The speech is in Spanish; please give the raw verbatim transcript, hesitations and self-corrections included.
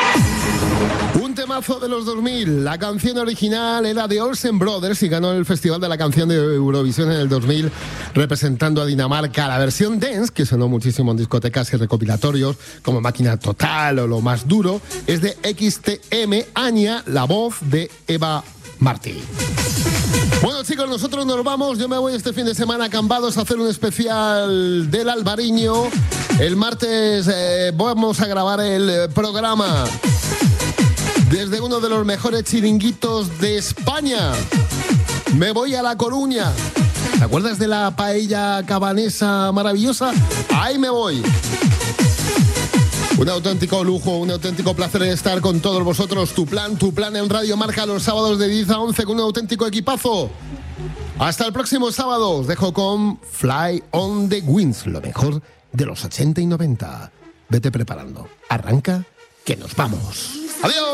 Un temazo de los dos mil. La canción original era de Olsen Brothers y ganó el Festival de la Canción de Eurovisión en el dos mil, representando a Dinamarca. La versión dance, que sonó muchísimo en discotecas y recopilatorios como Máquina Total o Lo Más Duro, es de X T M Anya, la voz de Eva Martí. Bueno, chicos, nosotros nos vamos. Yo me voy este fin de semana a Cambados a hacer un especial del Albariño. El martes eh, vamos a grabar el programa desde uno de los mejores chiringuitos de España. Me voy a La Coruña. ¿Te acuerdas de la paella cabanesa maravillosa? Ahí me voy. Un auténtico lujo, un auténtico placer estar con todos vosotros. Tu plan, tu plan en Radio Marca los sábados de diez a once con un auténtico equipazo. Hasta el próximo sábado. Os dejo con Fly on the Winds, lo mejor de los ochenta y noventa. Vete preparando. Arranca, que nos vamos. Adiós.